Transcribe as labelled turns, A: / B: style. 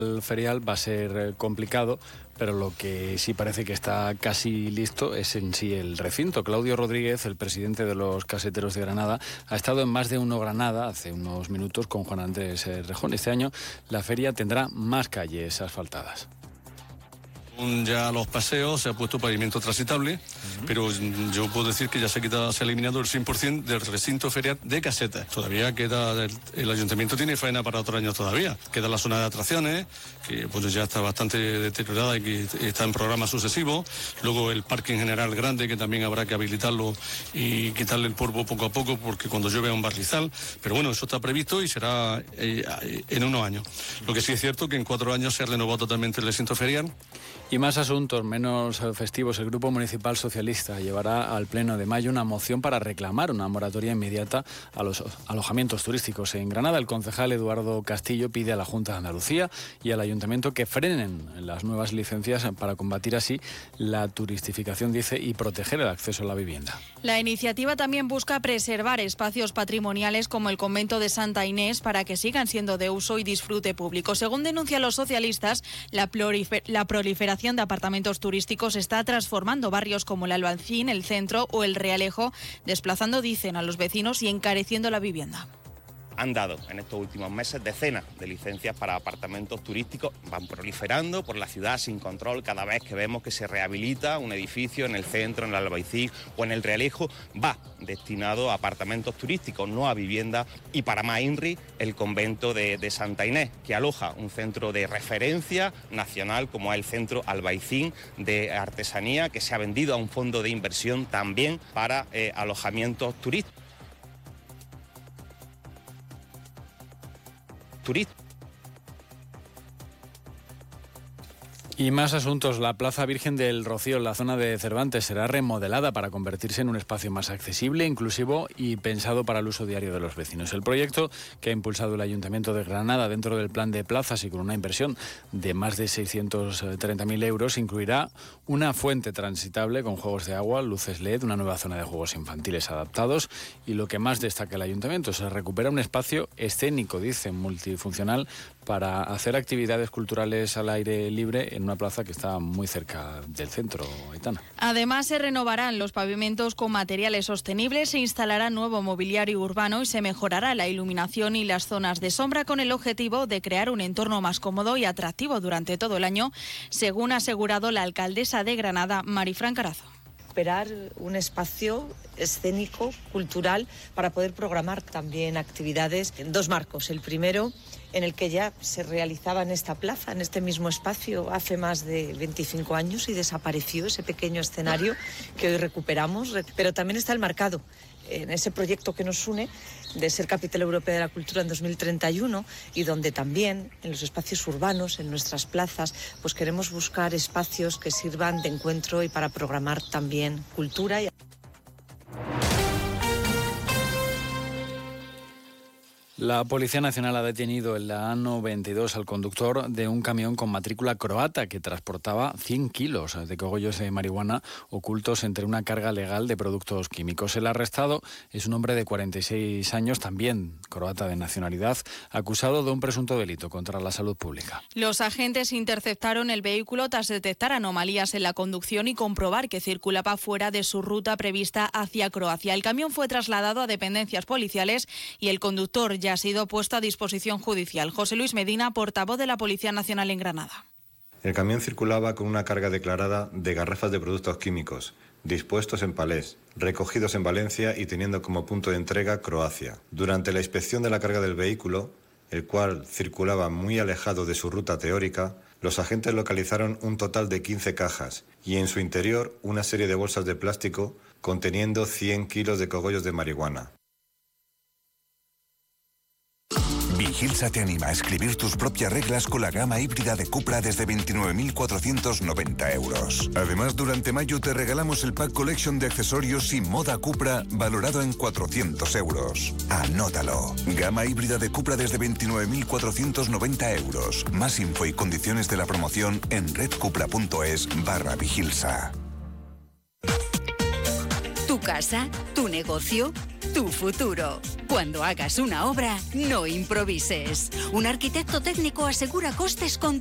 A: El ferial va a ser complicado, pero lo que sí parece que está casi listo es en sí el recinto. Claudio Rodríguez, el presidente de los Caseteros de Granada, ha estado en Más de Uno Granada hace unos minutos con Juan Andrés Rejón. Este año la feria tendrá más calles asfaltadas.
B: Ya los paseos se ha puesto pavimento transitable, pero yo puedo decir que ya se ha eliminado el 100% del recinto ferial de casetas. Todavía queda, el ayuntamiento tiene faena para otro año todavía. Queda la zona de atracciones, que pues ya está bastante deteriorada y que está en programas sucesivos. Luego el parque en general grande, que también habrá que habilitarlo y quitarle el polvo poco a poco, porque cuando llueve a un barrizal. Pero bueno, eso está previsto y será en unos años. Lo que sí es cierto que en 4 años se ha renovado totalmente el recinto ferial.
A: Y más asuntos, menos festivos. El Grupo Municipal Socialista llevará al Pleno de mayo una moción para reclamar una moratoria inmediata a los alojamientos turísticos. En Granada, el concejal Eduardo Castillo pide a la Junta de Andalucía y al Ayuntamiento que frenen las nuevas licencias para combatir así la turistificación, dice, y proteger el acceso a la vivienda.
C: La iniciativa también busca preservar espacios patrimoniales como el convento de Santa Inés para que sigan siendo de uso y disfrute público. Según denuncian los socialistas, la proliferación de apartamentos turísticos está transformando barrios como el Albaicín, el Centro o el Realejo, desplazando, dicen, a los vecinos y encareciendo la vivienda.
D: Han dado en estos últimos meses decenas de licencias para apartamentos turísticos, van proliferando por la ciudad sin control. Cada vez que vemos que se rehabilita un edificio en el Centro, en el Albaicín o en el Realejo, va destinado a apartamentos turísticos, no a vivienda. Y para más INRI, el convento de Santa Inés, que aloja un centro de referencia nacional como es el Centro Albaicín de Artesanía, que se ha vendido a un fondo de inversión también para alojamientos turísticos.
A: Y más asuntos. La Plaza Virgen del Rocío, en la zona de Cervantes, será remodelada para convertirse en un espacio más accesible, inclusivo y pensado para el uso diario de los vecinos. El proyecto, que ha impulsado el Ayuntamiento de Granada dentro del plan de plazas y con una inversión de más de 630.000 euros, incluirá una fuente transitable con juegos de agua, luces LED, una nueva zona de juegos infantiles adaptados y, lo que más destaca el Ayuntamiento, se recupera un espacio escénico, dice, multifuncional, para hacer actividades culturales al aire libre en una plaza que está muy cerca del centro, Aitana.
C: Además, se renovarán los pavimentos con materiales sostenibles, se instalará nuevo mobiliario urbano y se mejorará la iluminación y las zonas de sombra con el objetivo de crear un entorno más cómodo y atractivo durante todo el año, según ha asegurado la alcaldesa de Granada, Marifran Carazo.
E: Recuperar un espacio escénico, cultural, para poder programar también actividades en 2 marcos. El primero, en el que ya se realizaba en esta plaza, en este mismo espacio, hace más de 25 años y desapareció ese pequeño escenario que hoy recuperamos. Pero también está el marcado en ese proyecto que nos une de ser Capital Europea de la Cultura en 2031 y donde también en los espacios urbanos, en nuestras plazas, pues queremos buscar espacios que sirvan de encuentro y para programar también cultura.
A: La Policía Nacional ha detenido en la A92 al conductor de un camión con matrícula croata que transportaba 100 kilos de cogollos de marihuana ocultos entre una carga legal de productos químicos. El arrestado es un hombre de 46 años, también croata de nacionalidad, acusado de un presunto delito contra la salud pública.
C: Los agentes interceptaron el vehículo tras detectar anomalías en la conducción y comprobar que circulaba fuera de su ruta prevista hacia Croacia. El camión fue trasladado a dependencias policiales y el conductor ya ha sido puesto a disposición judicial. José Luis Medina, portavoz de la Policía Nacional en Granada.
F: El camión circulaba con una carga declarada de garrafas de productos químicos, dispuestos en palés, recogidos en Valencia y teniendo como punto de entrega Croacia. Durante la inspección de la carga del vehículo, el cual circulaba muy alejado de su ruta teórica, los agentes localizaron un total de 15 cajas y en su interior una serie de bolsas de plástico conteniendo 100 kilos de cogollos de marihuana.
G: Vigilsa te anima a escribir tus propias reglas con la gama híbrida de Cupra desde 29.490 euros. Además, durante mayo te regalamos el Pack Collection de accesorios y moda Cupra valorado en 400 euros. Anótalo. Gama híbrida de Cupra desde 29.490 euros. Más info y condiciones de la promoción en redcupra.es/Vigilsa.
C: Tu
H: casa, tu negocio, tu futuro. Cuando hagas una obra, no improvises. Un arquitecto técnico asegura costes con